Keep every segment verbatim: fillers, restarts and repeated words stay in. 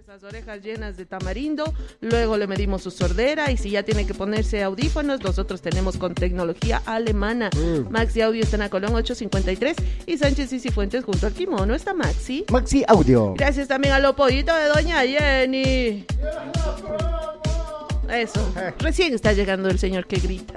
Las orejas llenas de tamarindo, luego le medimos su sordera y si ya tiene que ponerse audífonos, nosotros tenemos con tecnología alemana. Mm. Maxi Audio está en la Colón ocho cincuenta y tres y Sánchez y Cifuentes junto al Kimono está Maxi. Maxi Audio. Gracias también a los pollitos de Doña Jenny. Eso, recién está llegando el señor que grita.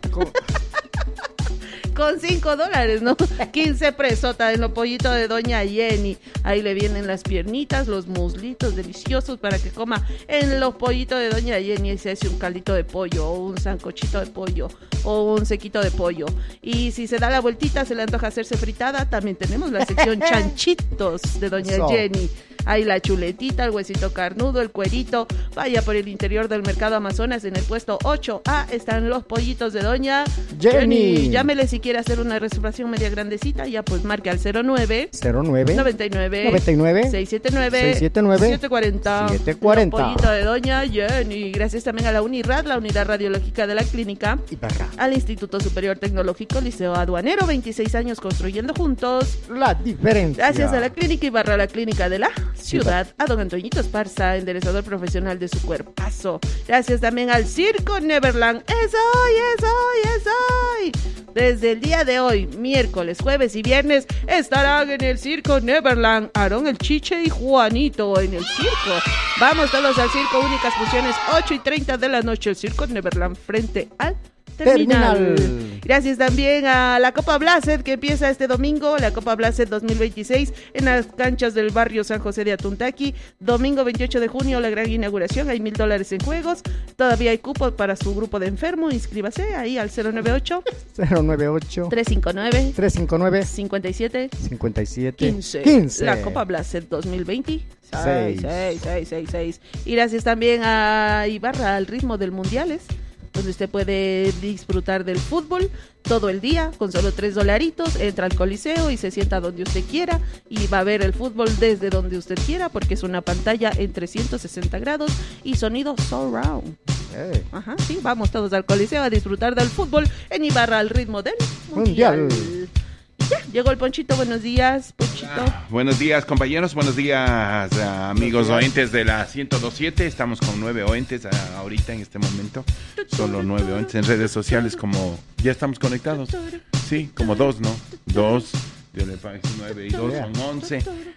Con cinco dólares, ¿no? quince presota en los pollitos de Doña Jenny. Ahí le vienen las piernitas, los muslitos deliciosos para que coma en los pollitos de Doña Jenny. Y se hace un caldito de pollo o un sancochito de pollo o un sequito de pollo. Y si se da la vueltita, se le antoja hacerse fritada, también tenemos la sección chanchitos de Doña so. Jenny. Hay la chuletita, el huesito carnudo, el cuerito. Vaya por el interior del mercado Amazonas en el puesto ocho A. Están los pollitos de Doña Jenny. Jenny. Llámele si quiere hacer una reservación media grandecita. Ya pues marque al cero nueve cero nueve noventa y nueve noventa y nueve seiscientos setenta y nueve seiscientos setenta y nueve setecientos cuarenta setecientos cuarenta. Los pollitos de Doña Jenny. Gracias también a la UNIRAD, la Unidad Radiológica de la Clínica. Ibarra. Al Instituto Superior Tecnológico Liceo Aduanero. veintiséis años construyendo juntos la diferencia. Gracias a la Clínica Ibarra, la Clínica de la Ciudad, a don Antoñito Esparza, enderezador profesional de su cuerpazo. Gracias también al Circo Neverland. Es hoy, es hoy, es hoy. Desde el día de hoy, miércoles, jueves y viernes, estarán en el Circo Neverland Aarón el Chiche y Juanito en el circo. Vamos todos al circo, únicas funciones, ocho y treinta de la noche, el Circo Neverland frente al Terminal. Terminal. Gracias también a la Copa Blaser que empieza este domingo, la Copa Blaser dos mil veintiséis en las canchas del barrio San José de Atuntaqui. Domingo veintiocho de junio, la gran inauguración, hay mil dólares en juegos. Todavía hay cupo para su grupo de enfermo, inscríbase ahí al cero nueve ocho cero nueve ocho tres cinco nueve tres cinco nueve cincuenta y siete cincuenta y siete quince. quince. La Copa Blaser dos mil veintiséis. seis, seis, seis, seis. Y gracias también a Ibarra, al ritmo del Mundiales, donde usted puede disfrutar del fútbol todo el día con solo tres dolaritos, entra al Coliseo y se sienta donde usted quiera y va a ver el fútbol desde donde usted quiera porque es una pantalla en trescientos sesenta grados y sonido surround. Hey. Ajá, sí, vamos todos al Coliseo a disfrutar del fútbol en Ibarra al ritmo del Mundial. Mundial. Ya, llegó el Ponchito, buenos días, Ponchito. Ah, buenos días, compañeros, buenos días, uh, amigos oentes de la ciento dos punto siete. Estamos con nueve oentes uh, ahorita en este momento. Solo nueve oentes en redes sociales, como ya estamos conectados. Sí, como dos, ¿no? Dos, Dios le pague, nueve y dos son once.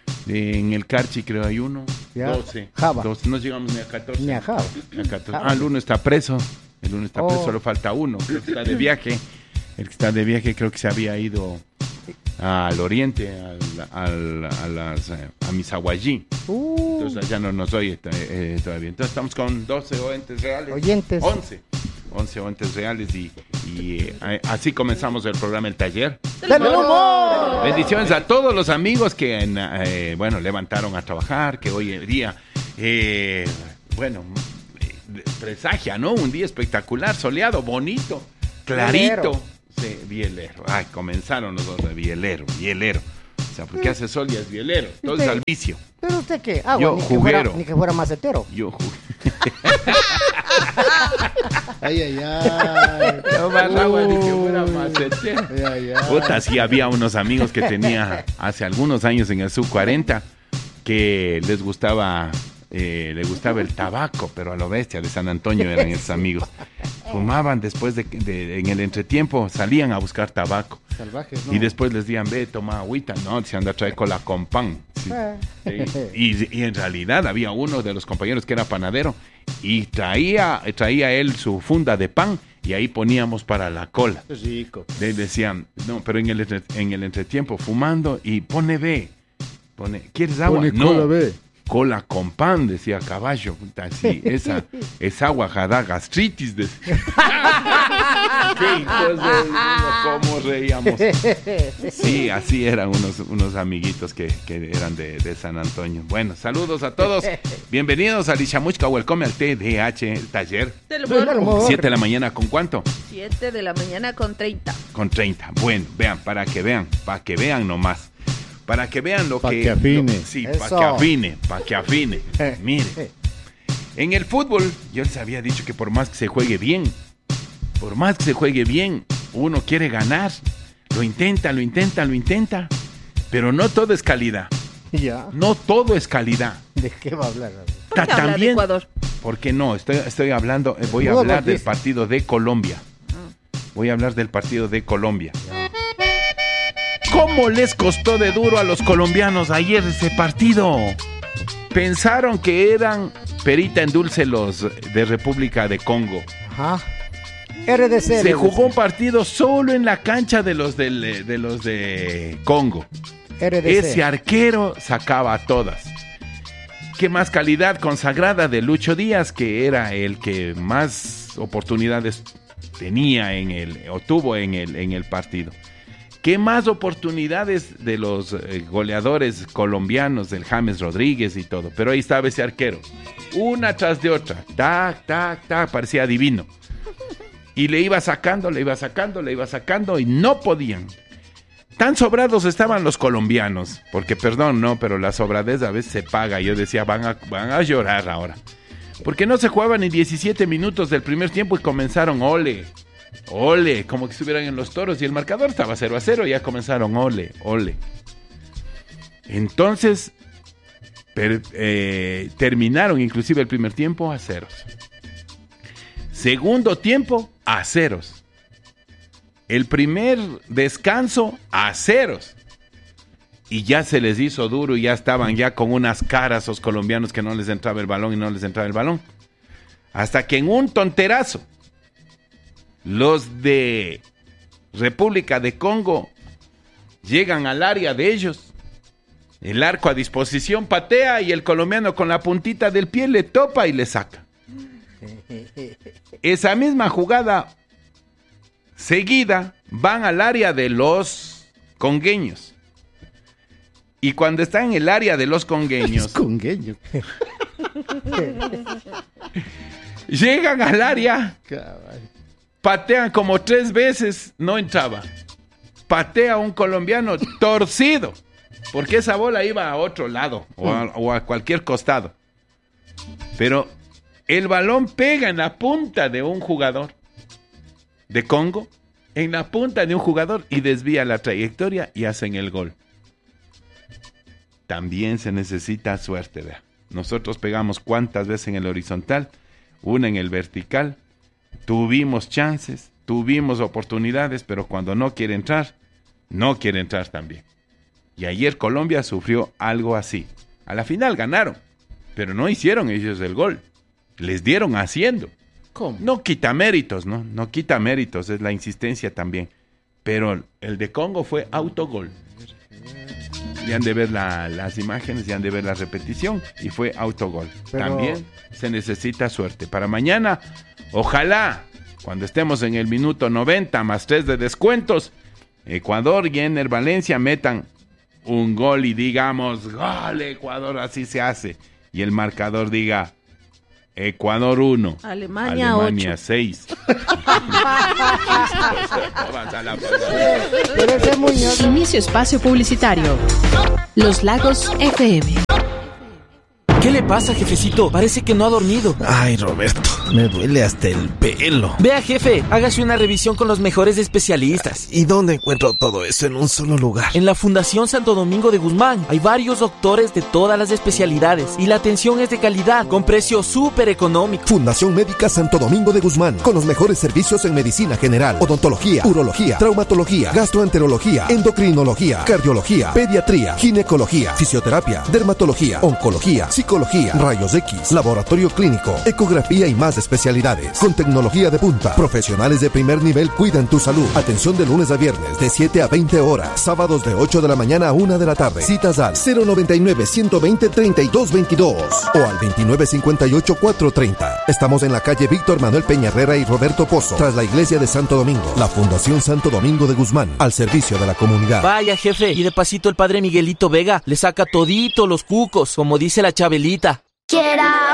En el Carchi creo hay uno, doce. Java. doce. No llegamos ni a catorce. Ni a Java. A catorce. Ah, el uno está preso. El uno está preso, oh. Solo falta uno. Creo que está de viaje. El que está de viaje creo que se había ido al oriente, al, al, a las a Misahuallí. Uh. Entonces ya no nos oye eh, todavía. Entonces estamos con doce oyentes reales. Oyentes. once. once oyentes reales y, y eh, así comenzamos el programa El Taller. ¡Del humor! Bendiciones a todos los amigos que en, eh, bueno, levantaron a trabajar, que hoy en día eh, bueno, eh, presagia, ¿no? Un día espectacular, soleado, bonito, clarito. Bielero. Sí, bielero. Ay, comenzaron los dos de bielero, bielero. O sea, porque hace sol y es bielero. Entonces al vicio. ¿Pero usted qué? Ah, yo bueno, ni juguero. Que fuera, ni que fuera macetero. Yo juguero. Ay, ay, ay. No más agua ni que fuera macetero. Ay, ay, ay. Puta, sí había unos amigos que tenía hace algunos años en el sub cuarenta que les gustaba... Eh, le gustaba el tabaco, pero a lo bestia de San Antonio eran esos amigos. Fumaban después de, de, de en el entretiempo, salían a buscar tabaco. Salvajes, ¿no? Y después les decían, ve, toma agüita, no, se anda a traer cola con pan. Sí. Sí. Y, y en realidad había uno de los compañeros que era panadero y traía, traía él su funda de pan y ahí poníamos para la cola. Rico. Le decían, no, pero en el, en el entretiempo fumando y pone ve, pone, ¿quieres agua? Pone no. cola, ve. Cola con pan, decía Caballo. Sí, esa, esa agua da gastritis. De... ¿Qué hijos de uno, cómo reíamos? Sí, así eran unos, unos amiguitos que, que eran de, de San Antonio. Bueno, saludos a todos. Bienvenidos a Lichamuchka, welcome al T D H, el taller. siete de la mañana, ¿con cuánto? siete de la mañana con treinta. Con treinta. Bueno, vean, para que vean, para que vean nomás. Para que vean lo pa que... que afine. Lo, sí, para que afine, para que afine. Mire, en el fútbol, yo les había dicho que por más que se juegue bien, por más que se juegue bien, uno quiere ganar. Lo intenta, lo intenta, lo intenta. Pero no todo es calidad. Ya. No todo es calidad. ¿De qué va a hablar? ¿Por qué habla de también. Ecuador? ¿Por qué no? Estoy, estoy hablando, eh, voy a Fútbol, hablar del dice. partido de Colombia. Voy a hablar del partido de Colombia. ¿Cómo les costó de duro a los colombianos ayer ese partido? Pensaron que eran perita en dulce los de República de Congo. Ajá. R D C. Se jugó un partido solo en la cancha de los, del- de, los de Congo. R D C. Ese arquero sacaba a todas. Qué más calidad consagrada de Lucho Díaz, que era el que más oportunidades tenía en el, o tuvo en el, en el partido. Qué más oportunidades de los eh, goleadores colombianos, del James Rodríguez y todo. Pero ahí estaba ese arquero, una tras de otra, tac, tac, tac, parecía divino. Y le iba sacando, le iba sacando, le iba sacando y no podían. Tan sobrados estaban los colombianos, porque perdón, no, pero la sobradez a veces se paga. Yo decía, van a, van a llorar ahora. Porque no se jugaban ni diecisiete minutos del primer tiempo y comenzaron ole, ole, como que estuvieran en los toros y el marcador estaba cero a cero y ya comenzaron ole, ole. Entonces, per, eh, terminaron inclusive el primer tiempo a ceros. Segundo tiempo a ceros. El primer descanso a ceros. Y ya se les hizo duro y ya estaban ya con unas caras los colombianos que no les entraba el balón y no les entraba el balón. Hasta que en un tonterazo, los de República de Congo llegan al área de ellos. El arco a disposición patea y el colombiano con la puntita del pie le topa y le saca. Esa misma jugada seguida van al área de los congueños. Y cuando está en el área de los congueños, Congueño. llegan al área, Caballo. patean como tres veces, no entraba. Patea un colombiano torcido, porque esa bola iba a otro lado o a, o a cualquier costado. Pero el balón pega en la punta de un jugador de Congo, en la punta de un jugador y desvía la trayectoria y hacen el gol. También se necesita suerte, vea. Nosotros pegamos cuántas veces en el horizontal, una en el vertical, tuvimos chances, tuvimos oportunidades, pero cuando no quiere entrar, no quiere entrar también. Y ayer Colombia sufrió algo así. A la final ganaron, pero no hicieron ellos el gol. Les dieron haciendo. ¿Cómo? No quita méritos, ¿no? No quita méritos, es la insistencia también. Pero el de Congo fue autogol. Ya han de ver la, las imágenes, ya han de ver la repetición y fue autogol. Pero... También se necesita suerte. Para mañana, ojalá, cuando estemos en el minuto noventa más tres de descuentos, Ecuador y Ener Valencia metan un gol y digamos, gol Ecuador, así se hace. Y el marcador diga, Ecuador uno, Alemania, Alemania ocho. seis. Pero ese Muñoz. Inicio espacio publicitario. Los Lagos F M. ¿Qué le pasa, jefecito? Parece que no ha dormido. Ay, Roberto, me duele hasta el pelo. Vea, jefe, hágase una revisión con los mejores especialistas. ¿Y dónde encuentro todo eso en un solo lugar? En la Fundación Santo Domingo de Guzmán hay varios doctores de todas las especialidades y la atención es de calidad, con precio súper económico. Fundación Médica Santo Domingo de Guzmán, con los mejores servicios en medicina general, odontología, urología, traumatología, gastroenterología, endocrinología, cardiología, pediatría, ginecología, fisioterapia, dermatología, oncología, psicología, rayos X, laboratorio clínico, ecografía y más especialidades. Con tecnología de punta, profesionales de primer nivel cuidan tu salud. Atención de lunes a viernes de siete a veinte horas, sábados de ocho de la mañana a una de la tarde. Citas al cero noventa y nueve, ciento veinte, treinta y dos veintidós o al veintinueve cincuenta y ocho, cuatrocientos treinta. Estamos en la calle Víctor Manuel Peña Herrera y Roberto Pozo, tras la iglesia de Santo Domingo. La Fundación Santo Domingo de Guzmán, al servicio de la comunidad. Vaya, jefe, y de pasito el padre Miguelito Vega le saca todito los cucos, como dice la Chabelita. Get out.